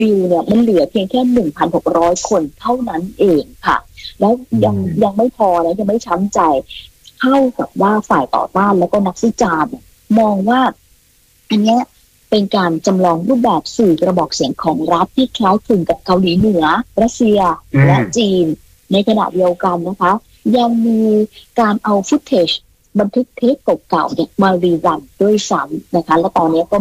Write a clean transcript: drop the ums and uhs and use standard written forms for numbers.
วิวเนี่ยมันเหลือเพียงแค่ 1,600 คนเท่านั้นเองค่ะแล้วยังไม่พอนะยังไม่ช้ำใจเท่ากับว่าฝ่ายต่อต้านแล้วก็นักวิจารณ์มองว่าอันเนี้ยเป็นการจำลองรูปแบบสื่อกระบอกเสียงของรัฐที่คล้ายคลึงกับเกาหลีเหนือรัสเซียและจีนในขณะเดียวกันนะคะยังมีการเอาฟุตเทจบันทึกเทปเก่าๆเนี่ยมารีรันด้วยซ้ำนะคะและตอนนี้ก็